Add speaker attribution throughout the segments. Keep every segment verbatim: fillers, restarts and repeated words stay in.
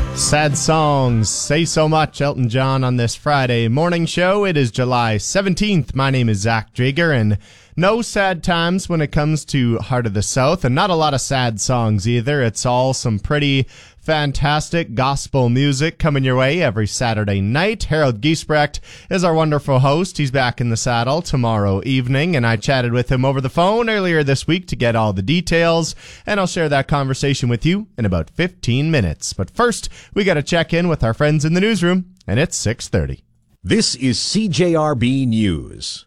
Speaker 1: Sad songs say so much. Elton John on this Friday morning show. It is July seventeenth. My name is Zach Drager, and no sad times when it comes to Heart of the South, and not a lot of sad songs either. It's all some pretty fantastic gospel music coming your way every Saturday night. Harold Giesbrecht is our wonderful host. He's back in the saddle tomorrow evening, and I chatted with him over the phone earlier this week to get all the details, and I'll share that conversation with you in about fifteen minutes. But first, we got to check in with our friends in the newsroom, and it's six thirty.
Speaker 2: This is C J R B News.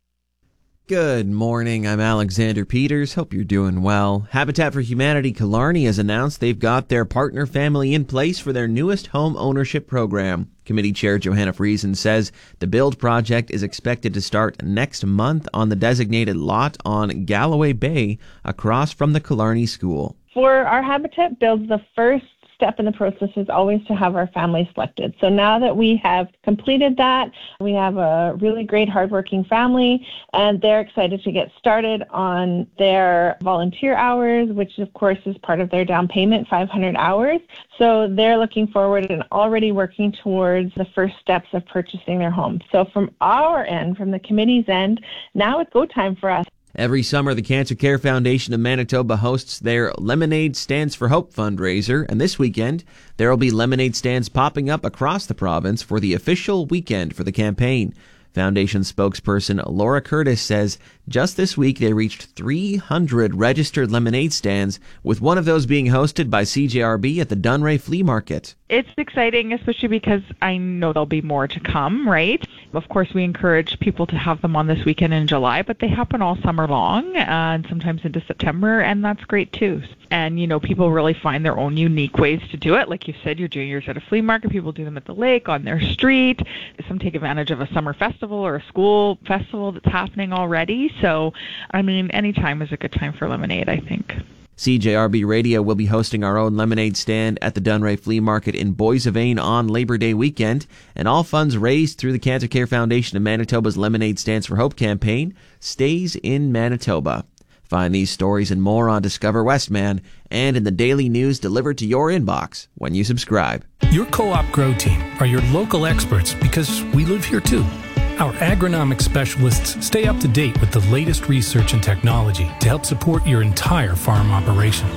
Speaker 3: Good morning, I'm Alexander Peters. Hope you're doing well. Habitat for Humanity Killarney has announced they've got their partner family in place for their newest home ownership program. Committee Chair Johanna Friesen says the build project is expected to start next month on the designated lot on Galloway Bay across from the Killarney School.
Speaker 4: For our Habitat builds, the first step in the process is always to have our family selected. So now that we have completed that, we have a really great hardworking family, and they're excited to get started on their volunteer hours, which of course is part of their down payment, five hundred hours. So they're looking forward and already working towards the first steps of purchasing their home. So from our end, from the committee's end, now it's go time for us.
Speaker 3: Every summer, the Cancer Care Foundation of Manitoba hosts their Lemonade Stands for Hope fundraiser, and this weekend, there will be lemonade stands popping up across the province for the official weekend for the campaign. Foundation spokesperson Laura Curtis says just this week they reached three hundred registered lemonade stands, with one of those being hosted by C J R B at the Dunray Flea Market.
Speaker 5: It's exciting, especially because I know there'll be more to come, right? Of course, we encourage people to have them on this weekend in July, but they happen all summer long and sometimes into September, and that's great too. And, you know, people really find their own unique ways to do it. Like you said, you're doing yours at a flea market. People do them at the lake, on their street. Some take advantage of a summer festival or a school festival that's happening already. So, I mean, any time is a good time for lemonade, I think.
Speaker 3: C J R B Radio will be hosting our own lemonade stand at the Dunray Flea Market in Boissevain on Labor Day weekend, and all funds raised through the Cancer Care Foundation of Manitoba's Lemonade Stands for Hope campaign stays in Manitoba. Find these stories and more on Discover Westman and in the daily news delivered to your inbox when you subscribe.
Speaker 6: Your Co-op Grow Team are your local experts because we live here too. Our agronomic specialists stay up to date with the latest research and technology to help support your entire farm operation.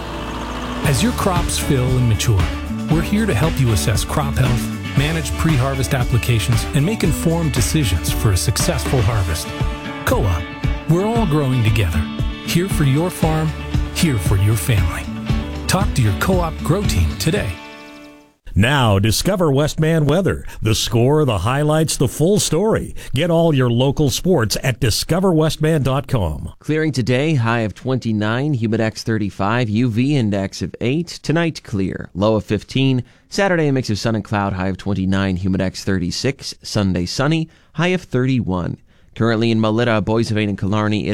Speaker 6: As your crops fill and mature, we're here to help you assess crop health, manage pre-harvest applications, and make informed decisions for a successful harvest. Co-op, we're all growing together. Here for your farm, here for your family. Talk to your Co-op Grow Team today.
Speaker 7: Now, Discover Westman weather. The score, the highlights, the full story. Get all your local sports at discover westman dot com.
Speaker 3: Clearing today, high of twenty-nine, humidex thirty-five, U V index of eight. Tonight, clear, low of fifteen. Saturday, a mix of sun and cloud, high of twenty-nine, humidex thirty-six. Sunday, sunny, high of thirty-one. Currently in Melita, Boissevain, and Killarney, it